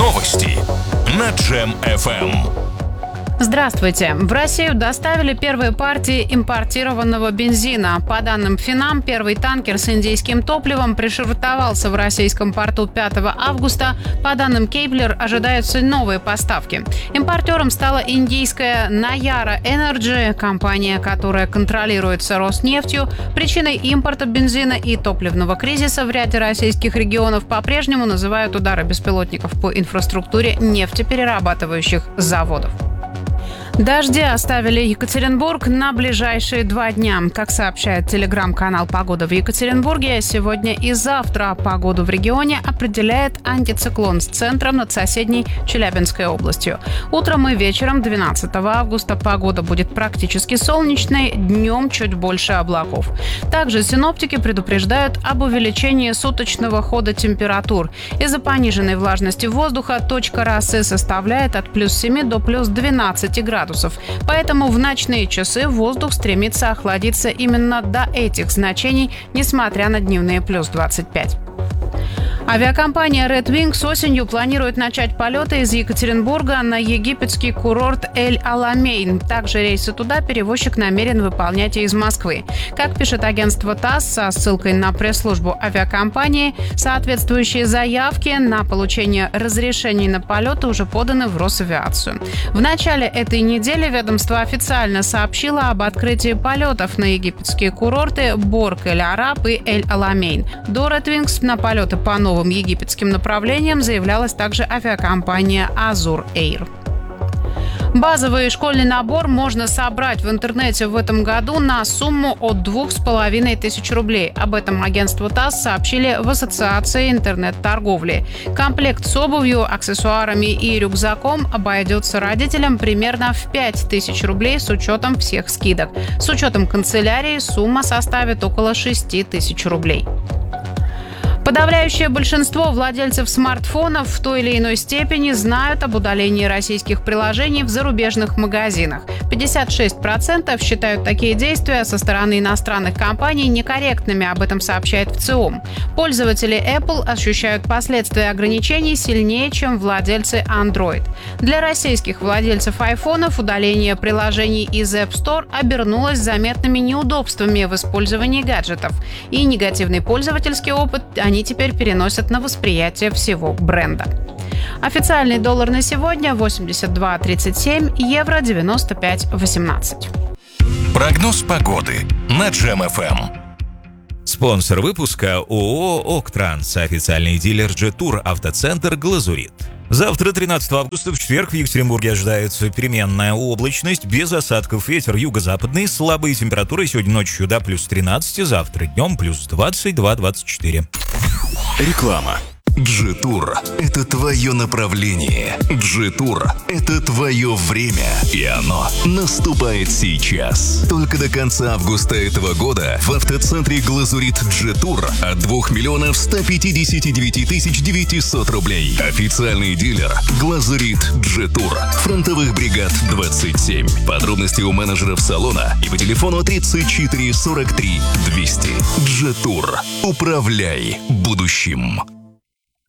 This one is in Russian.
Новости на Джем FM. Здравствуйте. В Россию доставили первые партии импортированного бензина. По данным Финам, первый танкер с индийским топливом пришвартовался в российском порту 5 августа. По данным Кейплер, ожидаются новые поставки. Импортером стала индийская Nayara Energy, компания, которая контролируется Роснефтью. Причиной импорта бензина и топливного кризиса в ряде российских регионов по-прежнему называют удары беспилотников по инфраструктуре нефтеперерабатывающих заводов. Дожди оставили Екатеринбург на ближайшие 2 дня. Как сообщает телеграм-канал «Погода в Екатеринбурге», сегодня и завтра погоду в регионе определяет антициклон с центром над соседней Челябинской областью. Утром и вечером 12 августа погода будет практически солнечной, днем чуть больше облаков. Также синоптики предупреждают об увеличении суточного хода температур. Из-за пониженной влажности воздуха точка росы составляет от плюс 7 до плюс 12 градусов. Поэтому в ночные часы воздух стремится охладиться именно до этих значений, несмотря на дневные плюс 25. Авиакомпания Red Wings осенью планирует начать полеты из Екатеринбурга на египетский курорт Эль-Аламейн. Также рейсы туда перевозчик намерен выполнять и из Москвы. Как пишет агентство ТАСС со ссылкой на пресс-службу авиакомпании, соответствующие заявки на получение разрешений на полеты уже поданы в Росавиацию. В начале этой недели ведомство официально сообщило об открытии полетов на египетские курорты Борг Эль-Араб и Эль-Аламейн. До Red Wings на полеты по новым египетским направлениям заявлялась также авиакомпания Azur Air. Базовый школьный набор можно собрать в интернете в этом году на сумму от 2500 рублей. Об этом агентству ТАСС сообщили в Ассоциации интернет-торговли. Комплект с обувью, аксессуарами и рюкзаком обойдется родителям примерно в 5000 рублей с учетом всех скидок. С учетом канцелярии сумма составит около 6000 рублей. Подавляющее большинство владельцев смартфонов в той или иной степени знают об удалении российских приложений в зарубежных магазинах. 56% считают такие действия со стороны иностранных компаний некорректными, об этом сообщает ВЦИОМ. Пользователи Apple ощущают последствия ограничений сильнее, чем владельцы Android. Для российских владельцев айфонов удаление приложений из App Store обернулось заметными неудобствами в использовании гаджетов. И негативный пользовательский опыт они теперь переносят на восприятие всего бренда. Официальный доллар на сегодня 82.37, евро 95.18. Прогноз погоды на Джем FM. Спонсор выпуска ООО «Октранс», официальный дилер Джетур, автоцентр «Глазурит». Завтра, 13 августа, в четверг, в Екатеринбурге ожидается переменная облачность, без осадков, ветер юго-западный, слабые температуры сегодня ночью до плюс 13, завтра днем плюс 22-24. Реклама. Джетур – это твое направление. Джетур – это твое время. И оно наступает сейчас. Только до конца августа этого года в автоцентре «Глазурит» Джетур от 2 159 900 рублей. Официальный дилер «Глазурит Джетур». Фронтовых бригад 27. Подробности у менеджеров салона и по телефону 34 43 200. Джетур. Управляй будущим.